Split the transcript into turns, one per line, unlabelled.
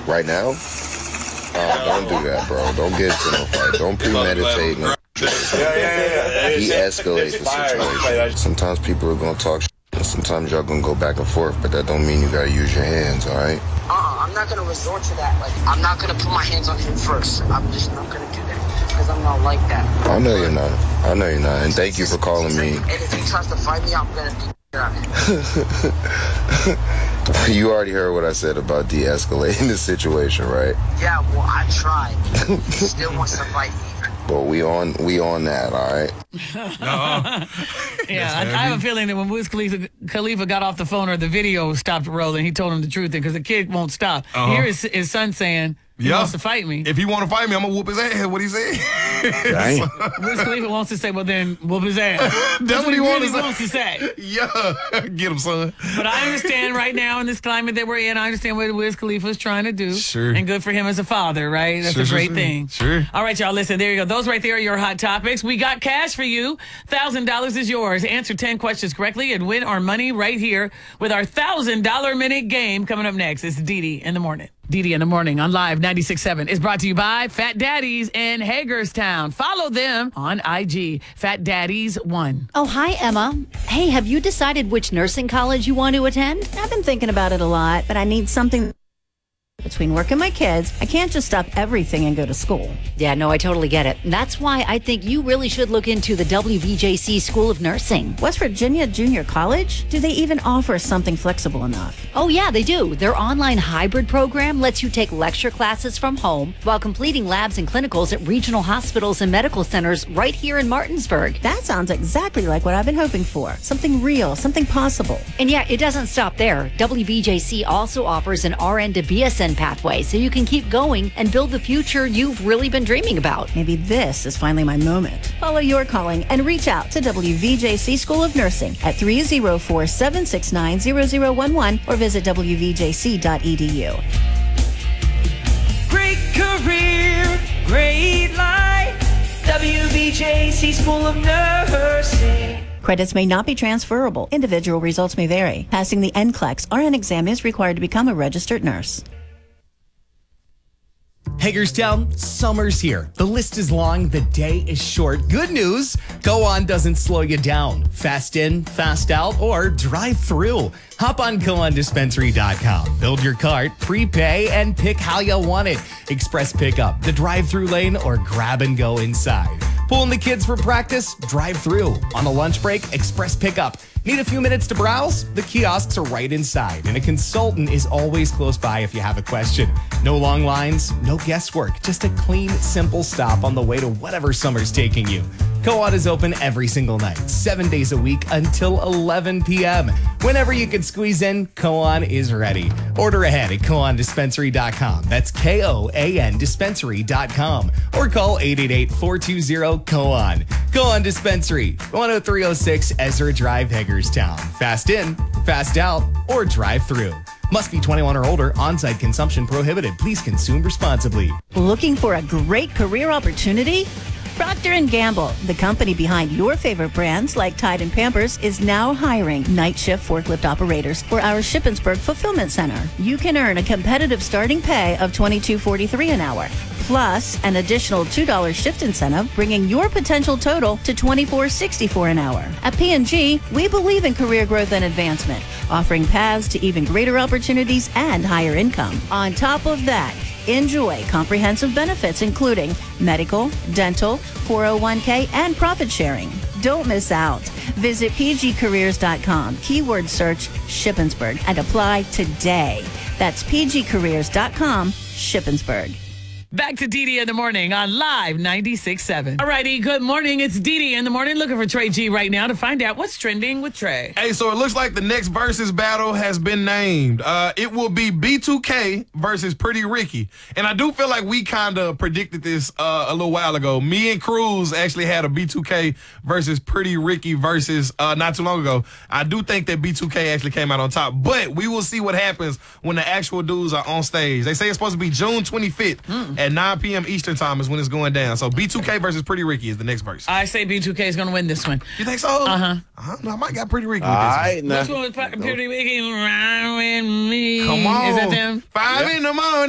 Right now? Don't do that, bro. Don't get into no fight. Don't premeditate. No. De-escalate the situation. Sometimes people are going to talk shit, and sometimes y'all going to go back and forth, but that don't mean you got to use your hands, all right?
I'm not going to resort to that. Like, I'm not going to put my hands on him first. I'm just not going to do that because I'm not like that.
I know you're not. I know you're not. And thank you for calling me.
And if he tries to fight me, I'm going to be on him.
You already heard what I said about de-escalating the situation, right?
Yeah, well, I tried. He still wants to fight me.
Well, we on that, all right?
Yeah, I have a feeling that when Wiz Khalifa got off the phone or the video stopped rolling, he told him the truth because the kid won't stop. Here is his son saying he wants to fight me.
If he want to fight me, I'm going to whoop his ass. What he said.
Wiz Khalifa wants to say, well, then whoop his ass.
That's what he
really wants to say.
Yeah, get him, son.
But I understand right now in this climate that we're in, I understand what Wiz Khalifa is trying to do.
Sure.
And good for him as a father, right? That's a great thing.
Sure.
All right, y'all, listen, there you go. Those right there are your hot topics. We got cash for you. $1,000 is yours. Answer 10 questions correctly and win our money right here with our $1,000 minute game coming up next. It's Didi in the Morning. Didi in the Morning on Live 96.7 is brought to you by Fat Daddies in Hagerstown. Follow them on IG, Fat Daddies 1.
Oh, hi, Emma. Hey, have you decided which nursing college you want to attend?
I've been thinking about it a lot, but I need something. Between work and my kids, I can't just stop everything and go to school.
Yeah, no, I totally get it. That's why I think you really should look into the WVJC School of Nursing.
West Virginia Junior College? Do they even offer something flexible enough?
Oh, yeah, they do. Their online hybrid program lets you take lecture classes from home while completing labs and clinicals at regional hospitals and medical centers right here in Martinsburg.
That sounds exactly like what I've been hoping for. Something real, something possible.
And yeah, it doesn't stop there. WVJC also offers an RN to BSN pathway so you can keep going and build the future you've really been dreaming about.
Maybe this is finally my moment. Follow your calling and reach out to WVJC School of Nursing at 304-769-0011 or visit wvjc.edu.
Great career, great life. WVJC School of Nursing.
Credits may not be transferable. Individual results may vary. Passing the NCLEX RN exam is required to become a registered nurse.
Hagerstown, summer's here. The list is long, the day is short. Good news, Go On doesn't slow you down. Fast in, fast out, or drive through. Hop on GoOnDispensary.com. Build your cart, prepay, and pick how you want it. Express pickup, the drive-through lane, or grab and go inside. Pulling the kids for practice? Drive through. On the lunch break? Express pickup. Need a few minutes to browse? The kiosks are right inside, and a consultant is always close by if you have a question. No long lines, no guesswork, just a clean, simple stop on the way to whatever summer's taking you. Go On is open every single night, 7 days a week until 11 p.m. Whenever you can squeeze in, Go On is ready. Order ahead at GoOnDispensary.com. That's KOAN Dispensary.com. Or call 888-420-GO-ON. Go On Dispensary, 10306 Ezra Drive, Hagerstown. Fast in, fast out, or drive through. Must be 21 or older. On-site consumption prohibited. Please consume responsibly.
Looking for a great career opportunity? Procter & Gamble, the company behind your favorite brands like Tide and Pampers, is now hiring night shift forklift operators for our Shippensburg Fulfillment Center. You can earn a competitive starting pay of $22.43 an hour, plus an additional $2 shift incentive, bringing your potential total to $24.64 an hour. At P&G, we believe in career growth and advancement, offering paths to even greater opportunities and higher income. On top of that, enjoy comprehensive benefits including medical, dental, 401k, and profit sharing. Don't miss out. Visit pgcareers.com, keyword search Shippensburg, and apply today. That's pgcareers.com, Shippensburg.
Back to Didi in the Morning on Live 96.7. All righty, good morning. It's Didi in the Morning. Looking for Trey G right now to find out what's trending with Trey.
Hey, so it looks like the next versus battle has been named. It will be B2K versus Pretty Ricky. And I do feel like we kind of predicted this a little while ago. Me and Cruz actually had a B2K versus Pretty Ricky versus not too long ago. I do think that B2K actually came out on top. But we will see what happens when the actual dudes are on stage. They say it's supposed to be June 25th. At 9 p.m. Eastern time is when it's going down. So B2K versus Pretty Ricky is the next verse.
I say B2K is going to win this one.
You think so?
Uh-huh.
I don't know. I might got Pretty Ricky with this one.
Which one was Pretty Ricky? Ride with me.
Come on.
Is that them?
5 in the morning.